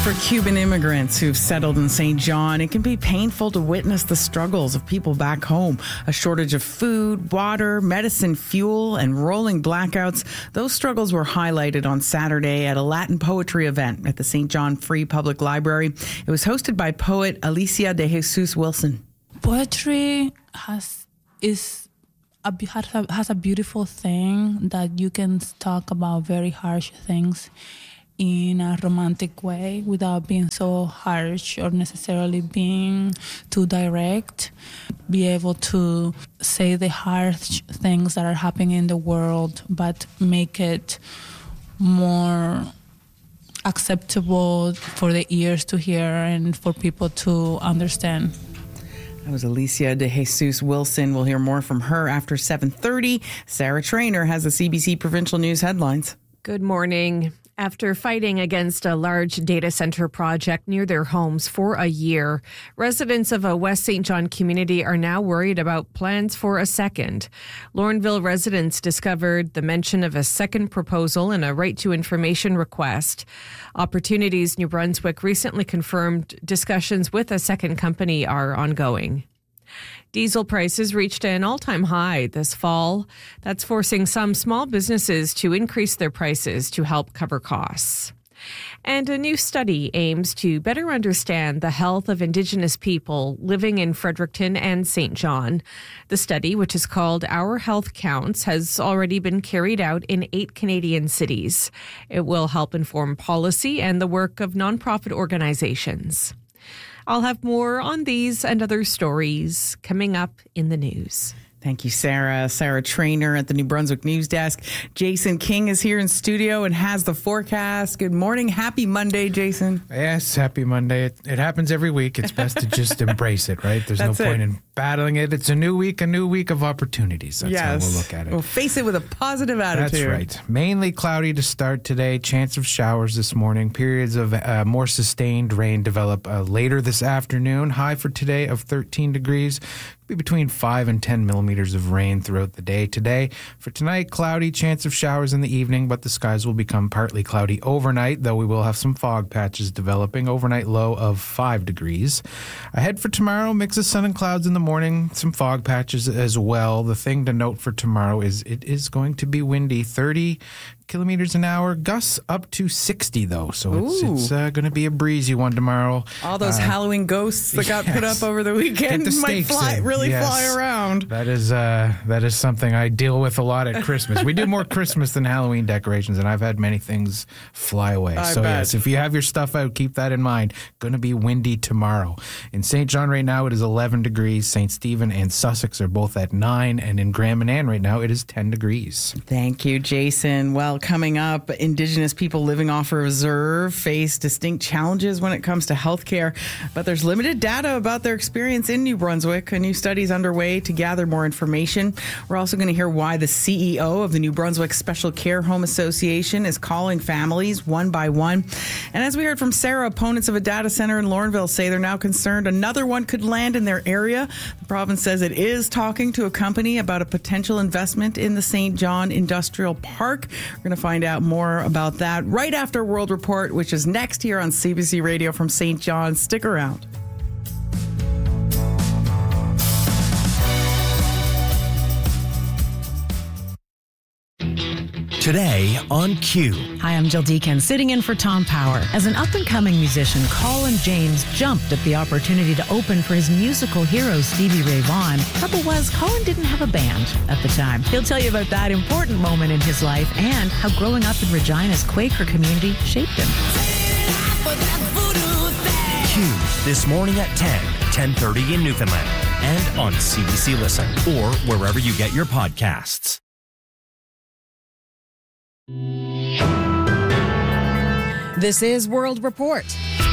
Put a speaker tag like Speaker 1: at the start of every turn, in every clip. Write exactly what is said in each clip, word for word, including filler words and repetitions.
Speaker 1: For Cuban immigrants who've settled in Saint John, it can be painful to witness the struggles of people back home. A shortage of food, water, medicine, fuel, and rolling blackouts. Those struggles were highlighted on Saturday at a Latin poetry event at the Saint John Free Public Library. It was hosted by poet Alicia de Jesus Wilson.
Speaker 2: Poetry has is a, has a, has a beautiful thing that you can talk about very harsh things in a romantic way without being so harsh or necessarily being too direct. Be able to say the harsh things that are happening in the world, but make it more acceptable for the ears to hear and for people to understand.
Speaker 1: That was Alicia de Jesus Wilson. We'll hear more from her after seven thirty. Sarah Trainer has the C B C Provincial News headlines.
Speaker 3: Good morning. After fighting against a large data center project near their homes for a year, residents of a West Saint John community are now worried about plans for a second. Lornville residents discovered the mention of a second proposal in a right to information request. Opportunities New Brunswick recently confirmed discussions with a second company are ongoing. Diesel prices reached an all-time high this fall. That's forcing some small businesses to increase their prices to help cover costs. And a new study aims to better understand the health of Indigenous people living in Fredericton and Saint John. The study, which is called Our Health Counts, has already been carried out in eight Canadian cities. It will help inform policy and the work of nonprofit organizations. I'll have more on these and other stories coming up in the news.
Speaker 1: Thank you, Sarah. Sarah Trainer at the New Brunswick News Desk. Jason King is here in studio and has the forecast. Good morning. Happy Monday, Jason.
Speaker 4: Yes, happy Monday. It, it happens every week. It's best to just embrace it, right? There's That's no point it. in battling it. It's a new week, a new week of opportunities. That's
Speaker 1: yes.
Speaker 4: how we'll look at it.
Speaker 1: We'll face it with a positive attitude.
Speaker 4: That's right. Mainly cloudy to start today. Chance of showers this morning. Periods of uh, more sustained rain develop uh, later this afternoon. High for today of thirteen degrees. Be between five and ten millimeters of rain throughout the day today. For tonight, cloudy, chance of showers in the evening, but the skies will become partly cloudy overnight, though we will have some fog patches developing. Overnight low of five degrees. Ahead for tomorrow, mix of sun and clouds in the morning, some fog patches as well. The thing to note for tomorrow is it is going to be windy, thirty kilometers an hour, gusts up to sixty though, so Ooh. it's, it's uh, going to be a breezy one tomorrow.
Speaker 1: All those
Speaker 4: uh,
Speaker 1: Halloween ghosts that got yes. put up over the weekend
Speaker 4: the
Speaker 1: might fly, really
Speaker 4: yes.
Speaker 1: fly around.
Speaker 4: That is uh, that is something I deal with a lot at Christmas. We do more Christmas than Halloween decorations, and I've had many things fly away.
Speaker 1: I
Speaker 4: so
Speaker 1: bet.
Speaker 4: yes, if you have your stuff out, keep that in mind. Going to be windy tomorrow. In Saint John right now, it is eleven degrees. Saint Stephen and Sussex are both at nine, and in Grand Manan right now, it is ten degrees.
Speaker 1: Thank you, Jason. Well, coming up, Indigenous people living off a reserve face distinct challenges when it comes to healthcare, but there's limited data about their experience in New Brunswick. A new study is underway to gather more information. We're also going to hear why the C E O of the New Brunswick Special Care Home Association is calling families one by one. And as we heard from Sarah, opponents of a data center in Lornville say they're now concerned another one could land in their area. The province says it is talking to a company about a potential investment in the Saint John Industrial Park. We're going to find out more about that right after World Report, which is next here on C B C Radio from Saint John. Stick around.
Speaker 5: Today on Q.
Speaker 6: Hi, I'm Jill Deacon, sitting in for Tom Power. As an up-and-coming musician, Colin James jumped at the opportunity to open for his musical hero, Stevie Ray Vaughan. Trouble was, Colin didn't have a band at the time. He'll tell you about that important moment in his life and how growing up in Regina's Quaker community shaped him.
Speaker 5: Q, this morning at ten, ten thirty in Newfoundland, and on C B C Listen, or wherever you get your podcasts.
Speaker 7: This is World Report.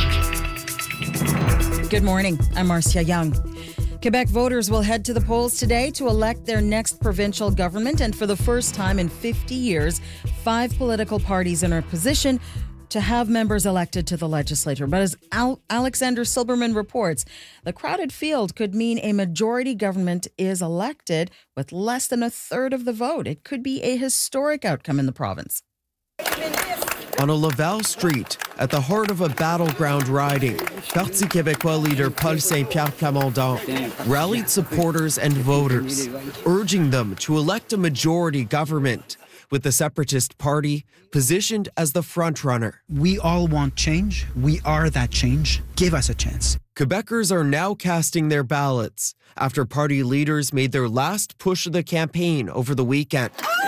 Speaker 7: Good morning. I'm Marcia Young. Quebec voters will head to the polls today to elect their next provincial government, and for the first time in fifty years, five political parties are in a position to have members elected to the legislature. But as Al- Alexander Silberman reports, the crowded field could mean a majority government is elected with less than a third of the vote. It could be a historic outcome in the province.
Speaker 8: On a Laval street, at the heart of a battleground riding, Parti Québécois leader Paul Saint-Pierre Plamondon rallied supporters and voters, urging them to elect a majority government, with the Separatist Party positioned as the frontrunner.
Speaker 9: We all want change. We are that change. Give us a chance.
Speaker 8: Quebecers are now casting their ballots after party leaders made their last push of the campaign over the weekend.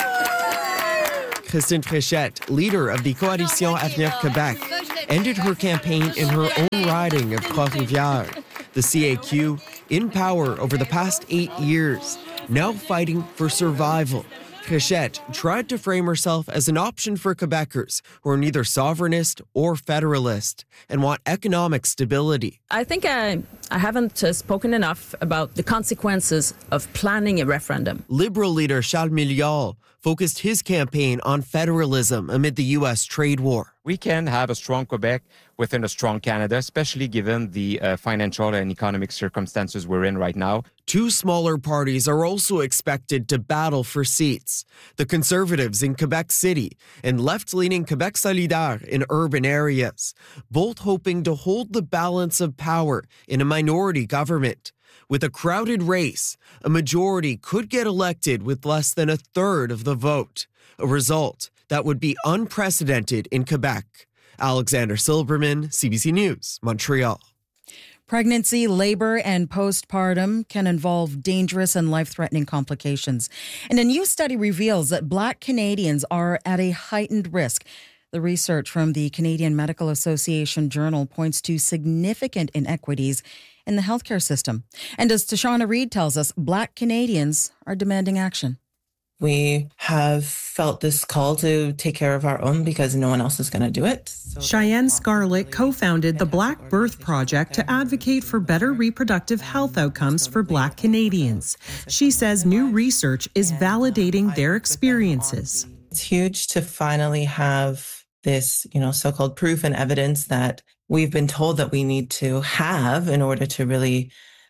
Speaker 8: Christine Fréchette, leader of the Coalition Avenir Québec, ended her campaign in her own riding of Trois-Rivières. The C A Q, in power over the past eight years, now fighting for survival. Fréchette tried to frame herself as an option for Quebecers who are neither sovereignist or federalist and want economic stability.
Speaker 10: I think I, I haven't uh, spoken enough about the consequences of planning a referendum.
Speaker 8: Liberal leader Charles Milliard focused his campaign on federalism amid the U S trade war.
Speaker 11: We can have a strong Quebec within a strong Canada, especially given the uh, financial and economic circumstances we're in right now.
Speaker 8: Two smaller parties are also expected to battle for seats. The Conservatives in Quebec City and left-leaning Quebec Solidaire in urban areas, both hoping to hold the balance of power in a minority government. With a crowded race, a majority could get elected with less than a third of the vote, a result that would be unprecedented in Quebec. Alexander Silberman, C B C News, Montreal.
Speaker 7: Pregnancy, labor, and postpartum can involve dangerous and life-threatening complications. And a new study reveals that Black Canadians are at a heightened risk. The research from the Canadian Medical Association Journal points to significant inequities in the healthcare system. And as Tashana Reid tells us, Black Canadians are demanding action.
Speaker 12: We have felt this call to take care of our own because no one else is going to do it. So
Speaker 13: Cheyenne Scarlett co-founded the Black Birth Project to advocate for better reproductive health outcomes for Black Canadians. She says new research is validating their experiences.
Speaker 12: It's huge to finally have this, you know, so-called proof and evidence that we've been told that we need to have in order to really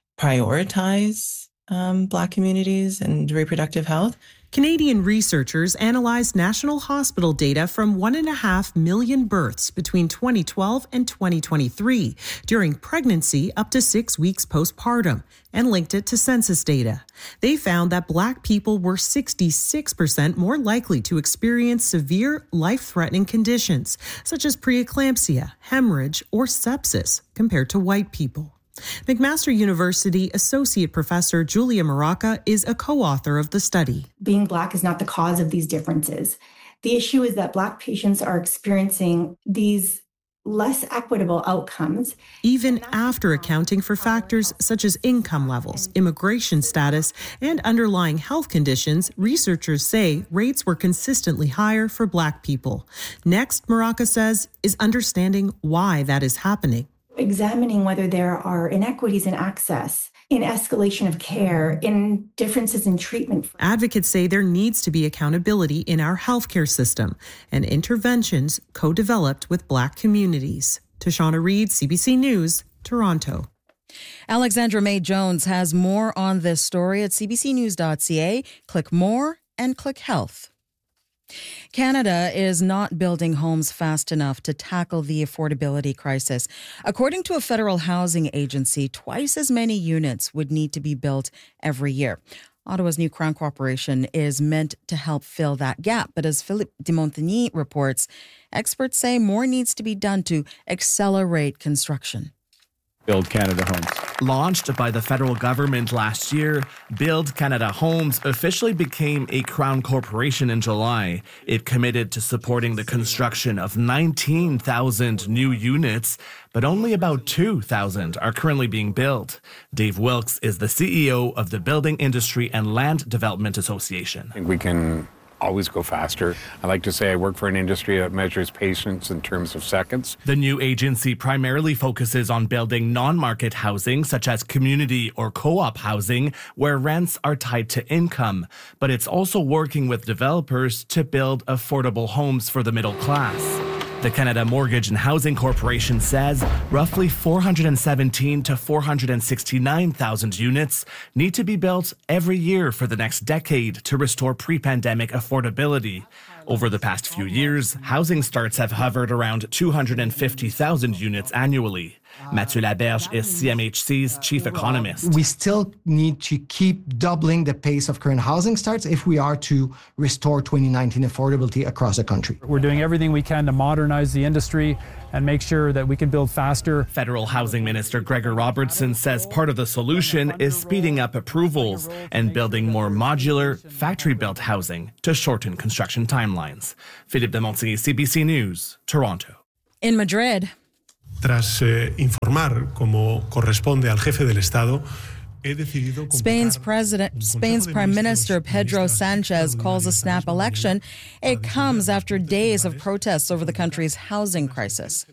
Speaker 12: prioritize um, Black communities and reproductive health.
Speaker 13: Canadian researchers analyzed national hospital data from one and a half million births between twenty twelve and twenty twenty-three during pregnancy up to six weeks postpartum and linked it to census data. They found that Black people were sixty-six percent more likely to experience severe life-threatening conditions such as preeclampsia, hemorrhage, or sepsis compared to white people. McMaster University Associate Professor Julia Maraca is a co-author of the study.
Speaker 14: Being Black is not the cause of these differences. The issue is that Black patients are experiencing these less equitable outcomes.
Speaker 13: Even after accounting for factors such as income levels, immigration status, and underlying health conditions, researchers say rates were consistently higher for Black people. Next, Maraca says, is understanding why that is happening.
Speaker 14: Examining whether there are inequities in access, in escalation of care, in differences in treatment.
Speaker 13: Advocates say there needs to be accountability in our healthcare system and interventions co-developed with Black communities. Tashana Reid, C B C News, Toronto.
Speaker 7: Alexandra May Jones has more on this story at c b c news dot c a. Click more and click health. Canada is not building homes fast enough to tackle the affordability crisis. According to a federal housing agency, twice as many units would need to be built every year. Ottawa's new Crown Corporation is meant to help fill that gap. But as Philippe de Montigny reports, experts say more needs to be done to accelerate construction.
Speaker 15: Build Canada Homes. Launched by the federal government last year, Build Canada Homes officially became a Crown Corporation in July. It committed to supporting the construction of nineteen thousand new units, but only about two thousand are currently being built. Dave Wilkes is the C E O of the Building Industry and Land Development Association.
Speaker 16: I think we can always go faster. I like to say I work for an industry that measures patience in terms of seconds.
Speaker 15: The new agency primarily focuses on building non-market housing, such as community or co-op housing, where rents are tied to income. But it's also working with developers to build affordable homes for the middle class. The Canada Mortgage and Housing Corporation says roughly four hundred seventeen to four hundred sixty-nine thousand units need to be built every year for the next decade to restore pre-pandemic affordability. Over the past few years, housing starts have hovered around two hundred fifty thousand units annually. Mathieu Laberge is C M H C's chief economist.
Speaker 17: We still need to keep doubling the pace of current housing starts if we are to restore twenty nineteen affordability across the country.
Speaker 18: We're doing everything we can to modernize the industry and make sure that we can build faster.
Speaker 15: Federal Housing Minister Gregor Robertson says part of the solution is speeding up approvals and building more modular, factory-built housing to shorten construction timelines. Philippe de Montigny, C B C News, Toronto.
Speaker 7: In Madrid,
Speaker 19: Tras eh, informar, como corresponde al jefe del Estado,
Speaker 7: Spain's president, Spain's Prime Minister Pedro Sanchez calls a snap election. It comes after days of protests over the country's housing crisis.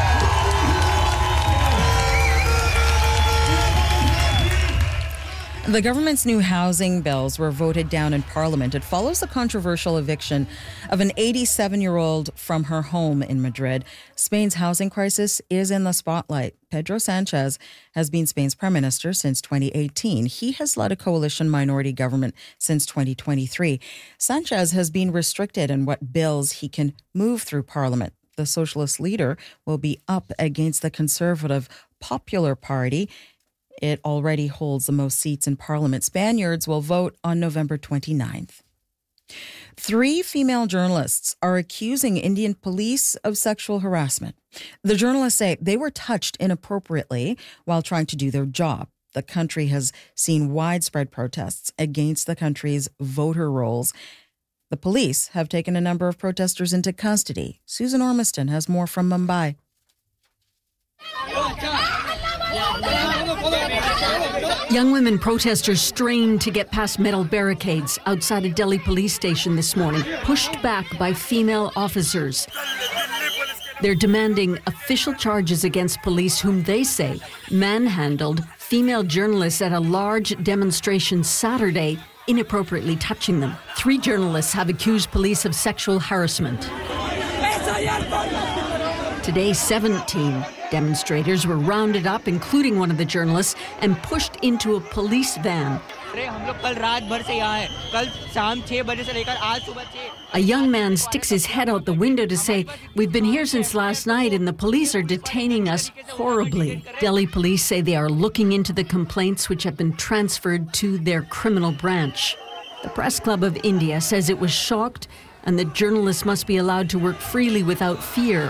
Speaker 7: The government's new housing bills were voted down in Parliament. It follows the controversial eviction of an eighty-seven-year-old from her home in Madrid. Spain's housing crisis is in the spotlight. Pedro Sanchez has been Spain's prime minister since twenty eighteen. He has led a coalition minority government since twenty twenty-three. Sanchez has been restricted in what bills he can move through Parliament. The socialist leader will be up against the conservative Popular Party. It already holds the most seats in Parliament. Spaniards will vote on November twenty-ninth. Three female journalists are accusing Indian police of sexual harassment. The journalists say they were touched inappropriately while trying to do their job. The country has seen widespread protests against the country's voter rolls. The police have taken a number of protesters into custody. Susan Ormiston has more from Mumbai.
Speaker 20: Young women protesters strained to get past metal barricades outside a Delhi police station this morning, pushed back by female officers. They're demanding official charges against police whom they say manhandled female journalists at a large demonstration Saturday, inappropriately touching them. Three journalists have accused police of sexual harassment. Today, seventeen demonstrators were rounded up, including one of the journalists, and pushed into a police van. A young man sticks his head out the window to say, "We've been here since last night and the police are detaining us horribly." Delhi police say they are looking into the complaints, which have been transferred to their criminal branch. The Press Club of India says it was shocked and that journalists must be allowed to work freely without fear.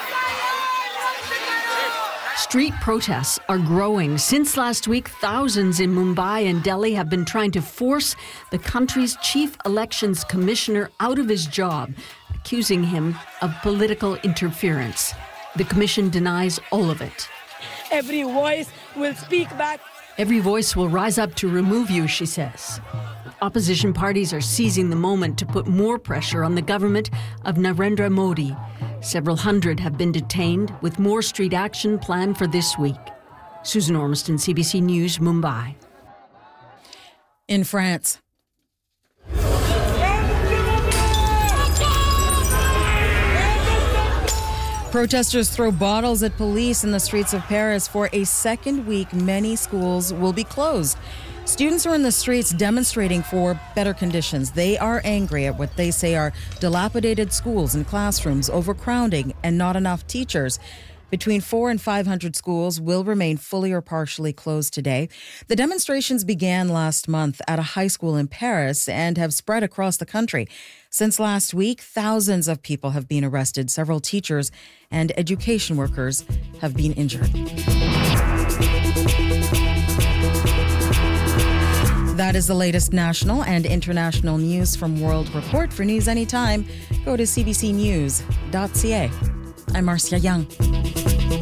Speaker 20: Street protests are growing. Since last week, thousands in Mumbai and Delhi have been trying to force the country's chief elections commissioner out of his job, accusing him of political interference. The commission denies all of it.
Speaker 21: Every voice will speak back.
Speaker 20: Every voice will rise up to remove you, she says. Opposition parties are seizing the moment to put more pressure on the government of Narendra Modi. Several hundred have been detained, with more street action planned for this week. Susan Ormiston, C B C News, Mumbai.
Speaker 7: In France, protesters throw bottles at police in the streets of Paris. For a second week, many schools will be closed. Students are in the streets demonstrating for better conditions. They are angry at what they say are dilapidated schools and classrooms, overcrowding, and not enough teachers. Between four and five hundred schools will remain fully or partially closed today. The demonstrations began last month at a high school in Paris and have spread across the country. Since last week, thousands of people have been arrested. Several teachers and education workers have been injured. That is the latest national and international news from World Report. For news anytime, go to c b c news dot c a. I'm Marcia Young.